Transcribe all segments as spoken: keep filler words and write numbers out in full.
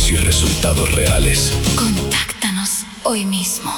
y resultados reales. Contáctanos hoy mismo.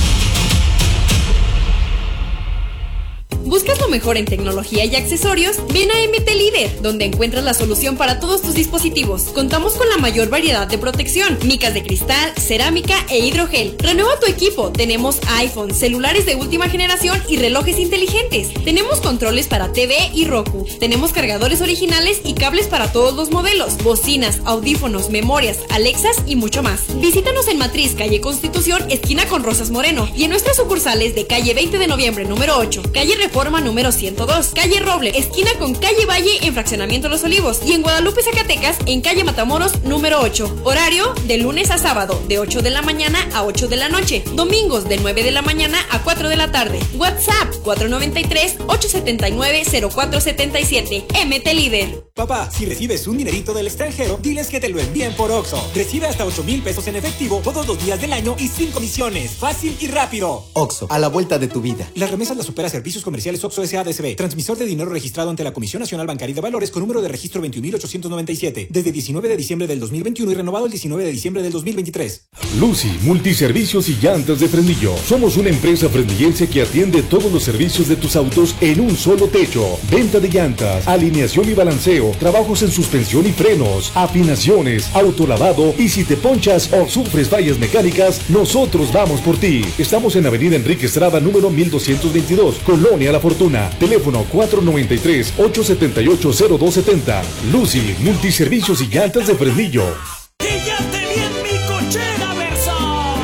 ¿Buscas lo mejor en tecnología y accesorios? Ven a M T Líder, donde encuentras la solución para todos tus dispositivos. Contamos con la mayor variedad de protección, micas de cristal, cerámica e hidrogel. Renueva tu equipo. Tenemos iPhone, celulares de última generación y relojes inteligentes. Tenemos controles para T V y Roku. Tenemos cargadores originales y cables para todos los modelos, bocinas, audífonos, memorias, Alexas y mucho más. Visítanos en Matriz, calle Constitución, esquina con Rosas Moreno, y en nuestras sucursales de calle veinte de noviembre, número ocho, calle Reforma número ciento dos, calle Roble, esquina con calle Valle en Fraccionamiento Los Olivos, y en Guadalupe, Zacatecas, en calle Matamoros número ocho. Horario de lunes a sábado de ocho de la mañana a ocho de la noche, domingos de nueve de la mañana a cuatro de la tarde. WhatsApp cuatro nueve tres, ocho siete nueve, cero cuatro siete siete. M T Líder. Papá, si recibes un dinerito del extranjero, diles que te lo envíen por Oxxo. Recibe hasta ocho mil pesos en efectivo todos los días del año y sin comisiones. Fácil y rápido. Oxxo, a la vuelta de tu vida. Las remesas las opera Servicios Comerciales Oxxo S A D C B. Transmisor de dinero registrado ante la Comisión Nacional Bancaria de Valores con número de registro veintiún mil ochocientos noventa y siete. Desde diecinueve de diciembre del dos mil veintiuno y renovado el diecinueve de diciembre del dos mil veintitrés. Lucy, Multiservicios y Llantas de Frenillo. Somos una empresa frenillense que atiende todos los servicios de tus autos en un solo techo. Venta de llantas, alineación y balanceo, trabajos en suspensión y frenos, afinaciones, autolavado, y si te ponchas o sufres fallas mecánicas, nosotros vamos por ti. Estamos en Avenida Enrique Estrada, número mil doscientos veintidós, Colonia La Fortuna. Teléfono cuatro nueve tres, ocho siete ocho, cero dos siete cero. Lucy, Multiservicios y Llantas de Frenillo. Y ya te vi en mi cochera Versa.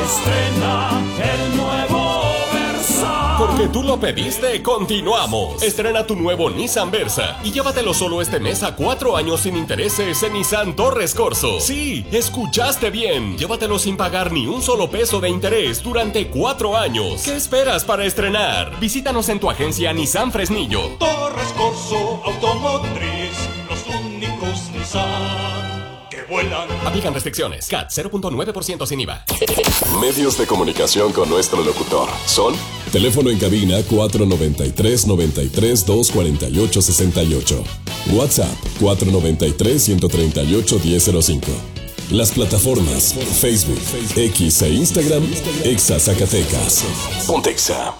Estrena el nuevo Versa. Porque tú lo pediste, continuamos. Estrena tu nuevo Nissan Versa y llévatelo solo este mes a cuatro años sin intereses en Nissan Torres Corzo. Sí, escuchaste bien. Llévatelo sin pagar ni un solo peso de interés durante cuatro años. ¿Qué esperas para estrenar? Visítanos en tu agencia Nissan Fresnillo. Torres Corzo Automotriz, los únicos Nissan que vuelan. Aplican restricciones. C A T cero punto nueve por ciento sin I V A. Medios de comunicación con nuestro locutor son: teléfono en cabina cuatro nueve tres, noventa y tres, doscientos cuarenta y ocho, sesenta y ocho. WhatsApp cuatro nueve tres, ciento treinta y ocho, diez cero cinco. Las plataformas Facebook, X e Instagram, Exa Zacatecas. Ponte Exa.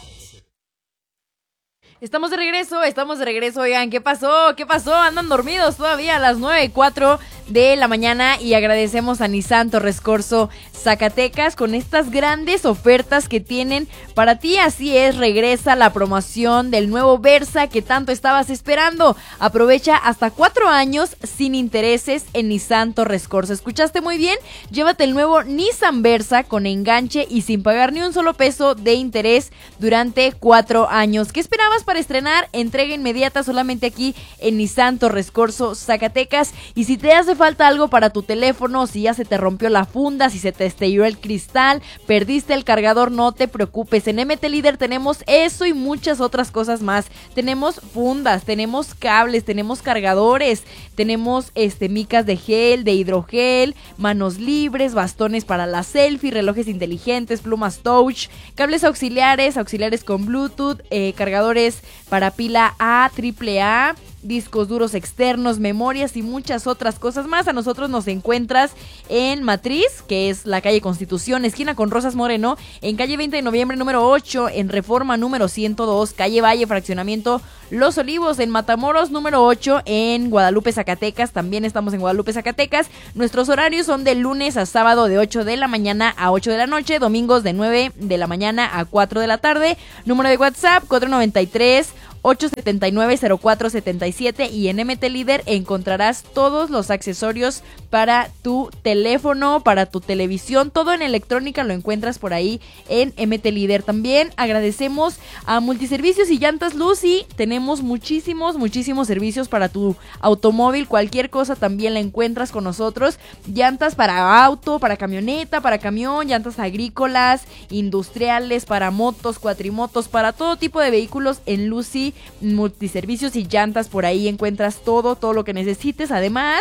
Estamos de regreso, estamos de regreso. Oigan, ¿qué pasó? ¿Qué pasó? Andan dormidos todavía a las nueve y cuatro de la mañana y agradecemos a Nissan Torres Corzo Zacatecas con estas grandes ofertas que tienen para ti. Así es, regresa la promoción del nuevo Versa que tanto estabas esperando. Aprovecha hasta cuatro años sin intereses en Nissan Torres Corzo. ¿Escuchaste muy bien? Llévate el nuevo Nissan Versa con enganche y sin pagar ni un solo peso de interés durante cuatro años. ¿Qué esperabas para estrenar? Entrega inmediata solamente aquí en Nissan Torres Corzo Zacatecas. Y si te hace falta algo para tu teléfono, si ya se te rompió la funda, si se te estalló el cristal, perdiste el cargador, no te preocupes. En M T Líder tenemos eso y muchas otras cosas más. Tenemos fundas, tenemos cables, tenemos cargadores, tenemos este micas de gel, de hidrogel, manos libres, bastones para la selfie, relojes inteligentes, plumas touch, cables auxiliares, auxiliares con Bluetooth, eh, cargadores para pila A, triple A, discos duros externos, memorias y muchas otras cosas más. A nosotros nos encuentras en Matriz, que es la calle Constitución, esquina con Rosas Moreno, en calle veinte de noviembre número ocho, en Reforma número ciento dos, calle Valle, fraccionamiento Los Olivos, en Matamoros número ocho, en Guadalupe, Zacatecas. También estamos en Guadalupe, Zacatecas. Nuestros horarios son de lunes a sábado de ocho de la mañana a ocho de la noche, domingos de nueve de la mañana a cuatro de la tarde. Número de WhatsApp cuatro nueve tres, ocho siete nueve, cero cuatro siete siete, y en M T Líder encontrarás todos los accesorios para tu teléfono, para tu televisión, todo en electrónica lo encuentras por ahí en M T Líder. También agradecemos a Multiservicios y Llantas Lucy. Tenemos muchísimos, muchísimos servicios para tu automóvil, cualquier cosa también la encuentras con nosotros. Llantas para auto, para camioneta, para camión, llantas agrícolas, industriales, para motos, cuatrimotos, para todo tipo de vehículos en Lucy Multiservicios y Llantas. Por ahí encuentras todo, todo lo que necesites. Además,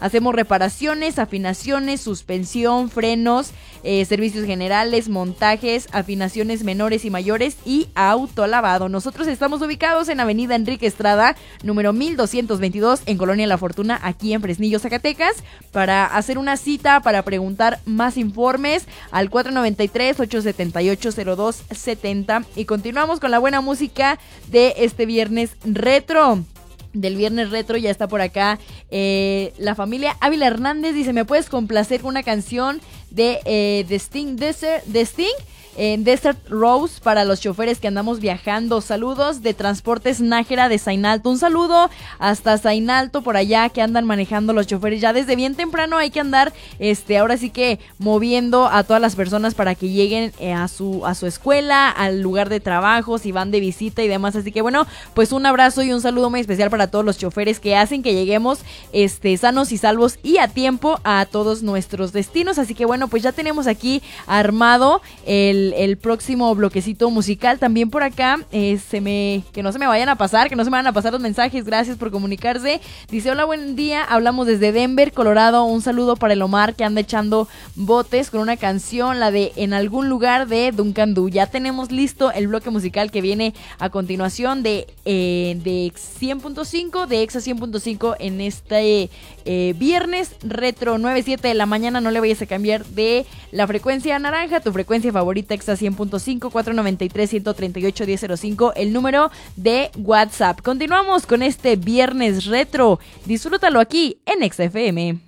Hacemos reparaciones, afinaciones, suspensión, frenos, eh, servicios generales, montajes, afinaciones menores y mayores y autolavado. Nosotros estamos ubicados en Avenida Enrique Estrada, número mil doscientos veintidós, en Colonia La Fortuna, aquí en Fresnillo, Zacatecas. Para hacer una cita, para preguntar más informes, al cuatro noventa y tres, ocho setenta y ocho, cero dos setenta. Y continuamos con la buena música de este viernes retro. Del viernes retro ya está por acá eh, la familia Ávila Hernández. Dice, ¿me puedes complacer con una canción de, eh, de Sting, Desert, de Sting? En Desert Rose para los choferes que andamos viajando. Saludos de Transportes Nájera de Zainalto. Un saludo hasta Zainalto por allá que andan manejando los choferes. Ya desde bien temprano hay que andar, este, ahora sí que moviendo a todas las personas para que lleguen eh, a su a su escuela, al lugar de trabajo, si van de visita y demás. Así que bueno, pues un abrazo y un saludo muy especial para todos los choferes que hacen que lleguemos este sanos y salvos y a tiempo a todos nuestros destinos. Así que bueno, pues ya tenemos aquí armado el el próximo bloquecito musical. También por acá, eh, se me que no se me vayan a pasar, que no se me van a pasar los mensajes. Gracias por comunicarse. Dice, hola, buen día, hablamos desde Denver, Colorado. Un saludo para el Omar que anda echando botes con una canción, la de En algún lugar de Duncan Du. Ya tenemos listo el bloque musical que viene a continuación de, eh, de cien punto cinco, de Exa cien punto cinco en este eh, viernes retro nueve siete de la mañana. No le vayas a cambiar de la frecuencia naranja, tu frecuencia favorita, Exa cien punto cinco, cuatro noventa y tres, ciento treinta y ocho, diez cero cinco, el número de WhatsApp. Continuamos con este viernes retro. Disfrútalo aquí en Exa F M.